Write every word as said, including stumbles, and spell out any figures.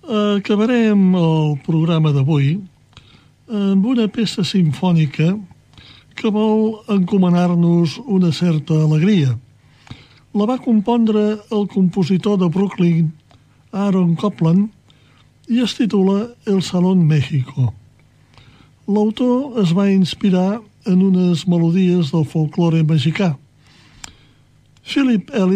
Acabarem el programa d'avui amb una peça simfònica que vol encomanar-nos una certa alegria. La va compondre el compositor de Brooklyn, Aaron Copland, i es titula El Salón México. L'autor es va inspirar en unes melodies del folklore mexicà. Philip Ellis